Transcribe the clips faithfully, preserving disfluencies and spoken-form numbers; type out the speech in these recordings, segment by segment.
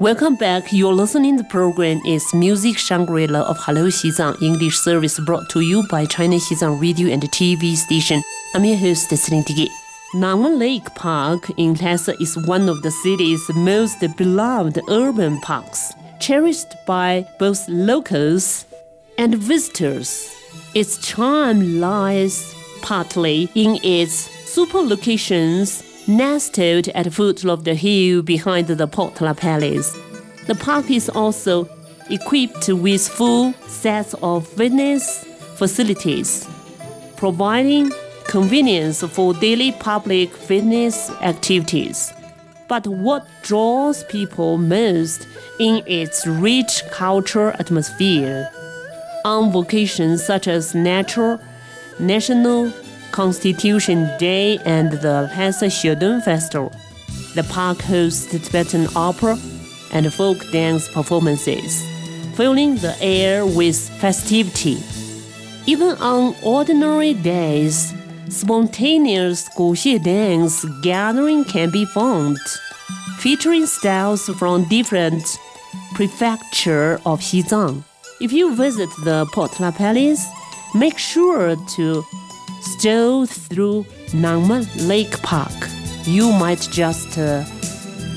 Welcome back. You're listening to the program is Music Shangri-La of Hello Xizang English service brought to you by China Xizang Radio and T V station. I'm your host, Celine Digi. Nangmen Lake Park in Lhasa is one of the city's most beloved urban parks, cherished by both locals and visitors. Its charm lies partly in its super locations nestled at the foot of the hill behind the Potala Palace. The park is also equipped with full sets of fitness facilities, providing convenience for daily public fitness activities. But what draws people most in its rich cultural atmosphere? On occasions such as Natural, National Constitution Day and the Lhasa Shedun Festival, the park hosts Tibetan opera and folk dance performances, filling the air with festivity. Even on ordinary days, spontaneous Guxie dance gathering can be found, featuring styles from different prefectures of Xizang. If you visit the Potala Palace, make sure to stroll through Nangmen Lake Park. You might just uh,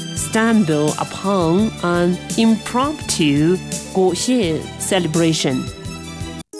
stumble upon an impromptu Guxie celebration.